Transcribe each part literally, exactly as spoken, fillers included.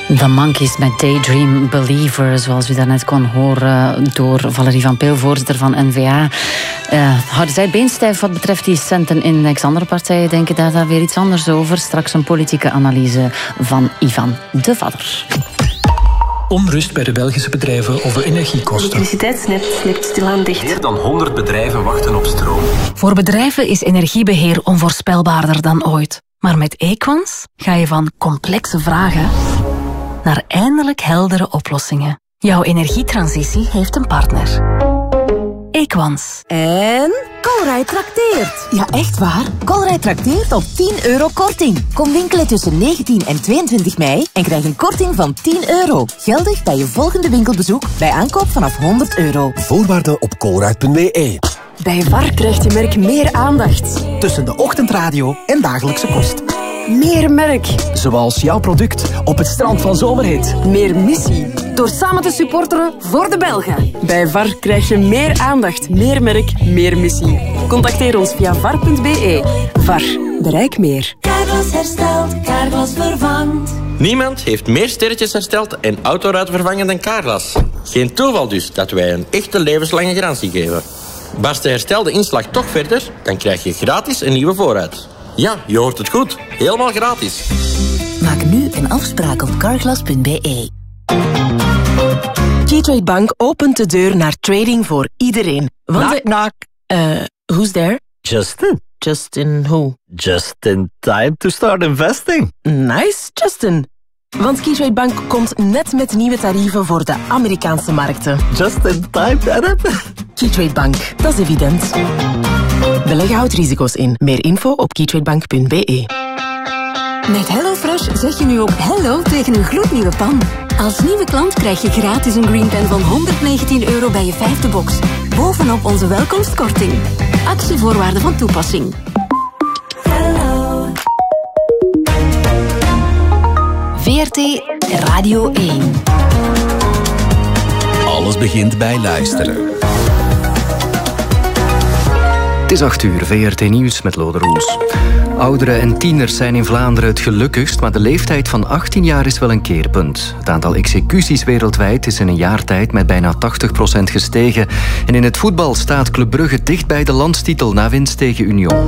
The Monkeys met Daydream Believer, zoals u daarnet kon horen door Valerie van Peel, voorzitter van N V A. Uh, houden zij beenstijf wat betreft die centenindex? Andere partijen denken daar, daar weer iets anders over. Straks een politieke analyse van Ivan de Vadder. Onrust bij de Belgische bedrijven over energiekosten. Het elektriciteitsnet slipt stilaan dicht. Meer dan honderd bedrijven wachten op stroom. Voor bedrijven is energiebeheer onvoorspelbaarder dan ooit. Maar met Equans ga je van complexe vragen naar eindelijk heldere oplossingen. Jouw energietransitie heeft een partner. Equans. En Colruyt trakteert. Ja, echt waar. Colruyt trakteert op tien euro korting. Kom winkelen tussen negentien en tweeëntwintig mei en krijg een korting van tien euro. Geldig bij je volgende winkelbezoek bij aankoop vanaf honderd euro. Voorwaarden op colruyt punt b e. Bij V A R krijgt je merk meer aandacht. Tussen de ochtendradio en dagelijkse kost. Meer merk. Zoals jouw product op het strand van Zomerhit. Meer missie. Door samen te supporteren voor de Belgen. Bij V A R krijg je meer aandacht, meer merk, meer missie. Contacteer ons via v a r punt b e. V A R. Bereik meer. Carglass herstelt, Carglass vervangt. Niemand heeft meer sterretjes hersteld en autoruit vervangen dan Carglass. Geen toeval dus dat wij een echte levenslange garantie geven. Barst de herstelde inslag toch verder, dan krijg je gratis een nieuwe voorruit. Ja, je hoort het goed. Helemaal gratis. Maak nu een afspraak op carglass punt b e. Keytrade Bank opent de deur naar trading voor iedereen. Want knock, knock. Uh, who's there? Justin. Justin who? Just in time to start investing. Nice, Justin. Want Keytrade Bank komt net met nieuwe tarieven voor de Amerikaanse markten. Just in time, Adam. Keytrade Bank, dat is evident. Beleggen houdt risico's in. Meer info op keytradebank punt b e. Met HelloFresh zeg je nu ook hello tegen een gloednieuwe pan. Als nieuwe klant krijg je gratis een Green Pen van honderdnegentien euro bij je vijfde box. Bovenop onze welkomstkorting. Actievoorwaarden van toepassing. Hello. V R T Radio één. Alles begint bij luisteren. Het is acht uur, V R T Nieuws met Lode Roels. Ouderen en tieners zijn in Vlaanderen het gelukkigst, maar de leeftijd van achttien jaar is wel een keerpunt. Het aantal executies wereldwijd is in een jaar tijd met bijna tachtig procent gestegen. En in het voetbal staat Club Brugge dicht bij de landstitel na winst tegen Union.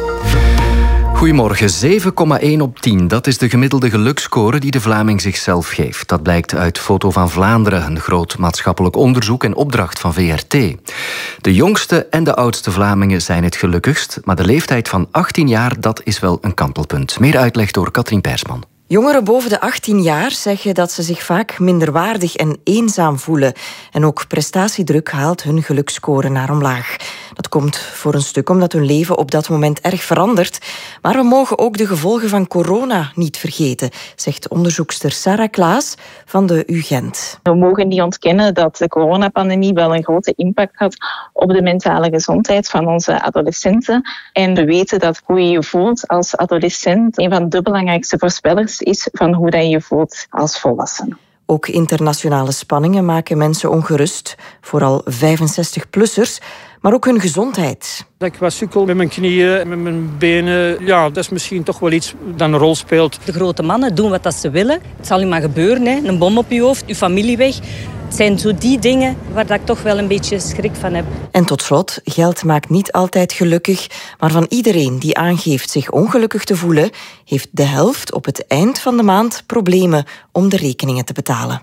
Goedemorgen, zeven komma één op tien. Dat is de gemiddelde geluksscore die de Vlaming zichzelf geeft. Dat blijkt uit Foto van Vlaanderen, een groot maatschappelijk onderzoek en opdracht van V R T. De jongste en de oudste Vlamingen zijn het gelukkigst, maar de leeftijd van achttien jaar, dat is wel een kantelpunt. Meer uitleg door Katrien Persman. Jongeren boven de achttien jaar zeggen dat ze zich vaak minderwaardig en eenzaam voelen. En ook prestatiedruk haalt hun geluksscore naar omlaag. Dat komt voor een stuk omdat hun leven op dat moment erg verandert. Maar we mogen ook de gevolgen van corona niet vergeten, zegt onderzoekster Sarah Klaas van de U Gent. We mogen niet ontkennen dat de coronapandemie wel een grote impact had op de mentale gezondheid van onze adolescenten. En we weten dat hoe je je voelt als adolescent een van de belangrijkste voorspellers is van hoe dat je je voelt als volwassene. Ook internationale spanningen maken mensen ongerust, vooral vijfenzestig-plussers, maar ook hun gezondheid. Dat ik wat sukkel met mijn knieën, met mijn benen, ja, dat is misschien toch wel iets dat een rol speelt. De grote mannen doen wat ze willen. Het zal u maar gebeuren, hè. Een bom op je hoofd, uw familie weg. Het zijn zo die dingen waar dat ik toch wel een beetje schrik van heb. En tot slot, geld maakt niet altijd gelukkig, maar van iedereen die aangeeft zich ongelukkig te voelen, heeft de helft op het eind van de maand problemen om de rekeningen te betalen.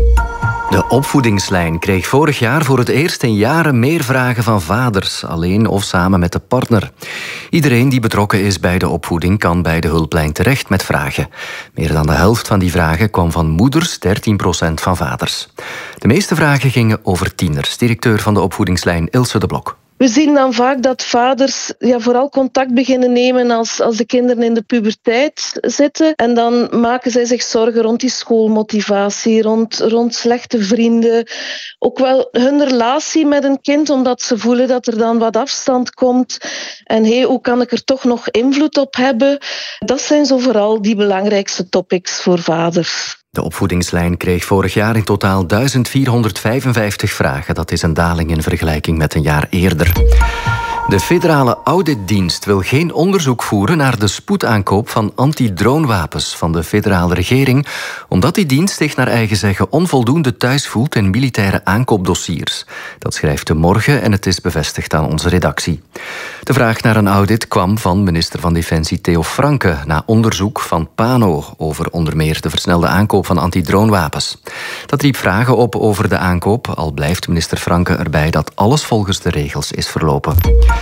De opvoedingslijn kreeg vorig jaar voor het eerst in jaren meer vragen van vaders, alleen of samen met de partner. Iedereen die betrokken is bij de opvoeding kan bij de hulplijn terecht met vragen. Meer dan de helft van die vragen kwam van moeders, dertien procent van vaders. De meeste vragen gingen over tieners. Directeur van de opvoedingslijn Ilse de Blok. We zien dan vaak dat vaders ja, vooral contact beginnen nemen als, als de kinderen in de puberteit zitten. En dan maken zij zich zorgen rond die schoolmotivatie, rond, rond slechte vrienden. Ook wel hun relatie met een kind, omdat ze voelen dat er dan wat afstand komt. En hey, hoe kan ik er toch nog invloed op hebben? Dat zijn zo vooral die belangrijkste topics voor vaders. De opvoedingslijn kreeg vorig jaar in totaal duizend vierhonderdvijfenvijftig vragen. Dat is een daling in vergelijking met een jaar eerder. De federale auditdienst wil geen onderzoek voeren naar de spoedaankoop van antidroonwapens van de federale regering, omdat die dienst zich naar eigen zeggen onvoldoende thuis voelt in militaire aankoopdossiers. Dat schrijft De Morgen en het is bevestigd aan onze redactie. De vraag naar een audit kwam van minister van Defensie Theo Franke na onderzoek van Pano over onder meer de versnelde aankoop van antidroonwapens. Dat riep vragen op over de aankoop, al blijft minister Franke erbij dat alles volgens de regels is verlopen.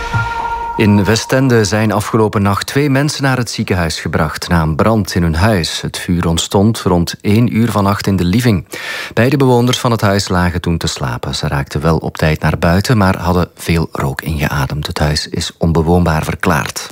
In Westende zijn afgelopen nacht twee mensen naar het ziekenhuis gebracht na een brand in hun huis. Het vuur ontstond rond één uur vannacht in de living. Beide bewoners van het huis lagen toen te slapen. Ze raakten wel op tijd naar buiten, maar hadden veel rook ingeademd. Het huis is onbewoonbaar verklaard.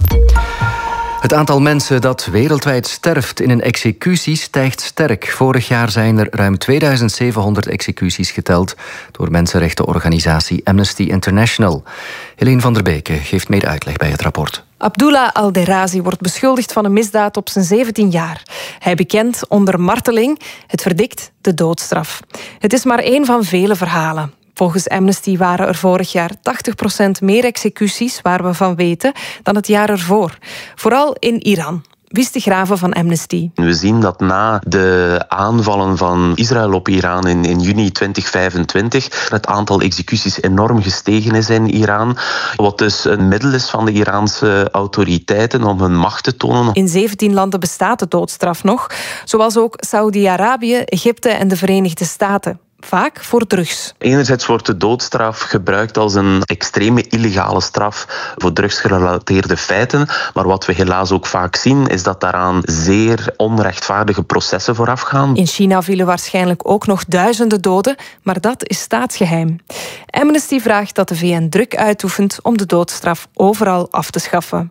Het aantal mensen dat wereldwijd sterft in een executie stijgt sterk. Vorig jaar zijn er ruim tweeduizend zevenhonderd executies geteld door mensenrechtenorganisatie Amnesty International. Helene van der Beke geeft meer uitleg bij het rapport. Abdullah al-Derazi wordt beschuldigd van een misdaad op zijn zeventien jaar. Hij bekent onder marteling, het verdikt de doodstraf. Het is maar één van vele verhalen. Volgens Amnesty waren er vorig jaar tachtig procent meer executies, waar we van weten, dan het jaar ervoor. Vooral in Iran. Wies de Graven van Amnesty. We zien dat na de aanvallen van Israël op Iran in, in juni twintig vijfentwintig het aantal executies enorm gestegen is in Iran. Wat dus een middel is van de Iraanse autoriteiten om hun macht te tonen. In zeventien landen bestaat de doodstraf nog, zoals ook Saudi-Arabië, Egypte en de Verenigde Staten. Vaak voor drugs. Enerzijds wordt de doodstraf gebruikt als een extreme illegale straf voor drugsgerelateerde feiten. Maar wat we helaas ook vaak zien, is dat daaraan zeer onrechtvaardige processen vooraf gaan. In China vielen waarschijnlijk ook nog duizenden doden, maar dat is staatsgeheim. Amnesty vraagt dat de V N druk uitoefent om de doodstraf overal af te schaffen.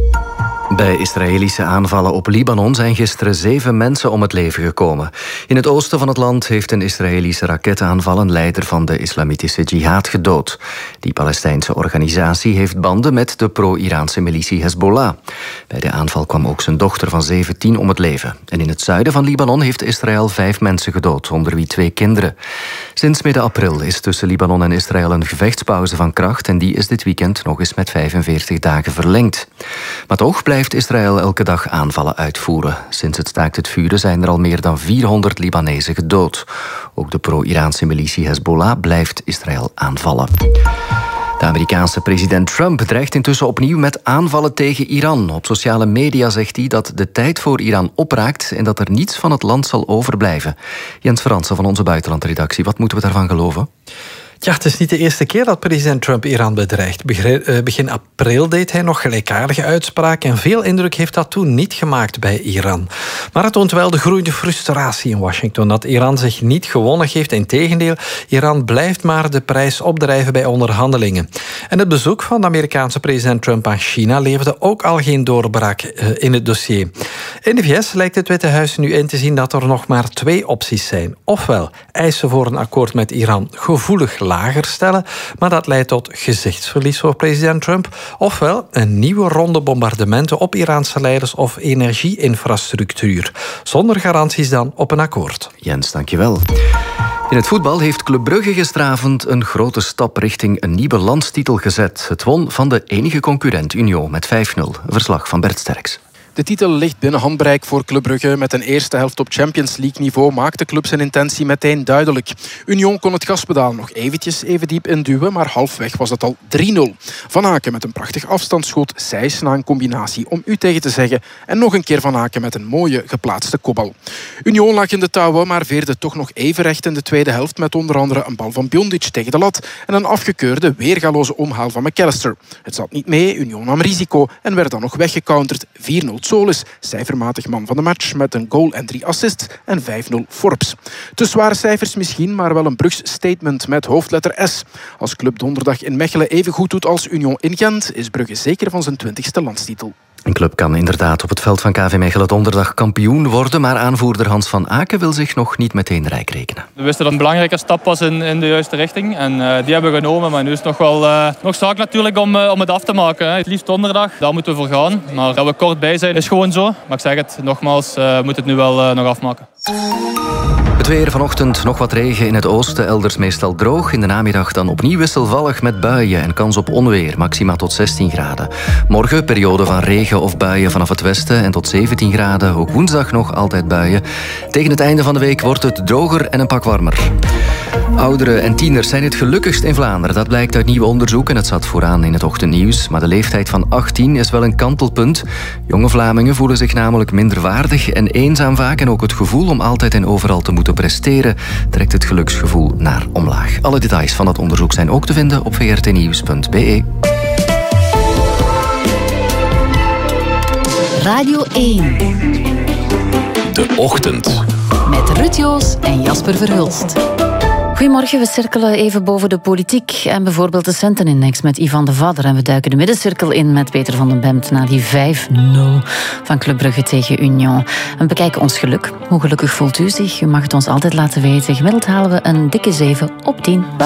Bij Israëlische aanvallen op Libanon zijn gisteren zeven mensen om het leven gekomen. In het oosten van het land heeft een Israëlische raketaanval een leider van de islamitische jihad gedood. Die Palestijnse organisatie heeft banden met de pro-Iraanse militie Hezbollah. Bij de aanval kwam ook zijn dochter van zeventien om het leven. En in het zuiden van Libanon heeft Israël vijf mensen gedood, onder wie twee kinderen. Sinds midden april is tussen Libanon en Israël een gevechtspauze van kracht en die is dit weekend nog eens met vijfenveertig dagen verlengd. Maar toch blijft Israël elke dag aanvallen uitvoeren. Sinds het staakt het vuren zijn er al meer dan vierhonderd Libanezen gedood. Ook de pro-Iraanse militie Hezbollah blijft Israël aanvallen. De Amerikaanse president Trump dreigt intussen opnieuw met aanvallen tegen Iran. Op sociale media zegt hij dat de tijd voor Iran opraakt en dat er niets van het land zal overblijven. Jens Fransen van onze buitenlandredactie, wat moeten we daarvan geloven? Ja, het is niet de eerste keer dat president Trump Iran bedreigt. Begin april deed hij nog gelijkaardige uitspraken en veel indruk heeft dat toen niet gemaakt bij Iran. Maar het toont wel de groeiende frustratie in Washington dat Iran zich niet gewonnen geeft. Integendeel, Iran blijft maar de prijs opdrijven bij onderhandelingen. En het bezoek van de Amerikaanse president Trump aan China leverde ook al geen doorbraak in het dossier. In de V S lijkt het Witte Huis nu in te zien dat er nog maar twee opties zijn. Ofwel eisen voor een akkoord met Iran gevoelig lager stellen, maar dat leidt tot gezichtsverlies voor president Trump. Ofwel een nieuwe ronde bombardementen op Iraanse leiders of energieinfrastructuur. Zonder garanties dan op een akkoord. Jens, dankjewel. In het voetbal heeft Club Brugge gisteravond een grote stap richting een nieuwe landstitel gezet. Het won van de enige concurrent Union met vijf nul. Verslag van Bert Sterks. De titel ligt binnen handbereik voor Club Brugge. Met een eerste helft op Champions League niveau maakt de club zijn intentie meteen duidelijk. Union kon het gaspedaal nog eventjes even diep induwen, maar halfweg was het al drie nul. Van Aken met een prachtig afstandsschot, Sijs na een combinatie om u tegen te zeggen en nog een keer Van Aken met een mooie geplaatste kopbal. Union lag in de touwen, maar veerde toch nog even recht in de tweede helft met onder andere een bal van Bjondic tegen de lat en een afgekeurde weergaloze omhaal van McAllister. Het zat niet mee, Union nam risico en werd dan nog weggecounterd. vier nul Solis, cijfermatig man van de match met een goal en drie assists en vijf nul Forbes. Te zware cijfers misschien, maar wel een Brugs statement met hoofdletter S. Als club donderdag in Mechelen even goed doet als Union in Gent, is Brugge zeker van zijn twintigste landstitel. Een club kan inderdaad op het veld van K V Mechelen donderdag kampioen worden, maar aanvoerder Hans van Aken wil zich nog niet meteen rijk rekenen. We wisten dat een belangrijke stap was in, in de juiste richting en uh, die hebben we genomen, maar nu is het nog wel uh, nog zaak natuurlijk om, uh, om het af te maken. Hè. Het liefst donderdag, daar moeten we voor gaan. Maar dat we kort bij zijn is gewoon zo. Maar ik zeg het nogmaals, uh, we moeten het nu wel uh, nog afmaken. Het weer vanochtend nog wat regen in het oosten, elders meestal droog. In de namiddag dan opnieuw wisselvallig met buien en kans op onweer, maxima tot zestien graden. Morgen periode van regen of buien vanaf het westen en tot zeventien graden. Ook woensdag nog altijd buien. Tegen het einde van de week wordt het droger en een pak warmer. Ouderen en tieners zijn het gelukkigst in Vlaanderen. Dat blijkt uit nieuw onderzoek en het zat vooraan in het ochtendnieuws. Maar de leeftijd van achttien is wel een kantelpunt. Jonge Vlamingen voelen zich namelijk minder waardig en eenzaam vaak. En ook het gevoel om altijd en overal te moeten presteren trekt het geluksgevoel naar omlaag. Alle details van dat onderzoek zijn ook te vinden op v r t nieuws punt b e. Radio één. De Ochtend. Met Ruud Joos en Jasper Verhulst. Goedemorgen, we cirkelen even boven de politiek en bijvoorbeeld de Centenindex met Ivan de Vadder. En we duiken de middencirkel in met Peter van den Bemt na die vijf nul van Club Brugge tegen Union. En we bekijken ons geluk. Hoe gelukkig voelt u zich? U mag het ons altijd laten weten. Gemiddeld halen we een dikke zeven op tien.